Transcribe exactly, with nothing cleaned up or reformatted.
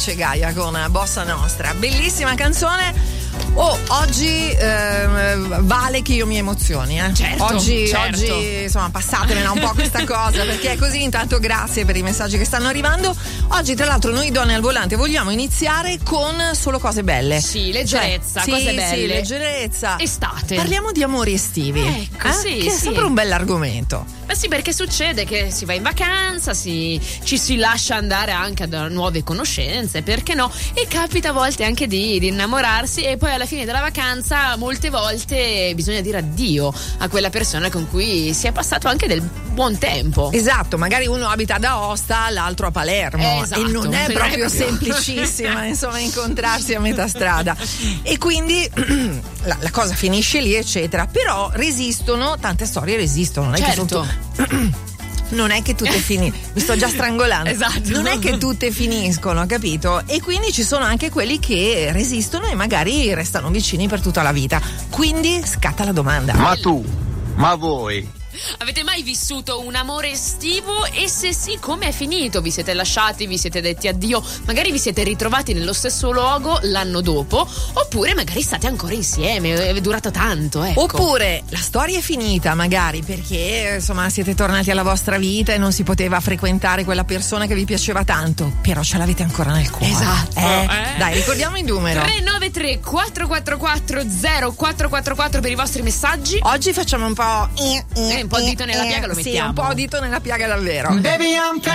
C'è Gaia con Bossa Nostra, bellissima canzone. Oh, oggi eh, vale che io mi emozioni, eh. Certo, oggi, certo. oggi insomma passatemela un po' questa cosa, perché è così. Intanto grazie per i messaggi che stanno arrivando. Oggi tra l'altro noi donne al volante vogliamo iniziare con solo cose belle. Sì, leggerezza, cioè, cose sì, belle. Sì, leggerezza. Estate. Parliamo di amori estivi. Ecco, eh? sì, Che è sì. sempre un bell'argomento. Ma sì, perché succede che si va in vacanza, si, ci si lascia andare anche a nuove conoscenze, perché no? E capita a volte anche di, di innamorarsi e poi alla fine della vacanza molte volte bisogna dire addio a quella persona con cui si è passato anche del buon tempo. Esatto, magari uno abita ad Aosta, l'altro a Palermo, Esatto, e non è non è proprio proprio- semplicissima insomma incontrarsi a metà strada, e quindi la, la cosa finisce lì eccetera, però resistono, tante storie resistono, non è che Certo. sono tu- non è che tutte finiscono, mi sto già strangolando. Esatto. Non è che tutte finiscono, capito? E quindi ci sono anche quelli che resistono e magari restano vicini per tutta la vita. Quindi scatta la domanda. Ma tu, ma voi, Avete mai vissuto un amore estivo? E se sì, come è finito? Vi siete lasciati, vi siete detti addio, magari vi siete ritrovati nello stesso luogo l'anno dopo, oppure magari state ancora insieme, è durato tanto, ecco. Oppure la storia è finita magari perché insomma siete tornati alla vostra vita e non si poteva frequentare quella persona che vi piaceva tanto, però ce l'avete ancora nel cuore. Esatto, Eh? eh. Dai, ricordiamo il numero. tre nove tre quattro quattro quattro zero quattro quattro quattro per i vostri messaggi. Oggi facciamo un po'. Eh, un po' dito nella piaga lo Sì, mettiamo. un po' dito nella piaga davvero. Baby, I'm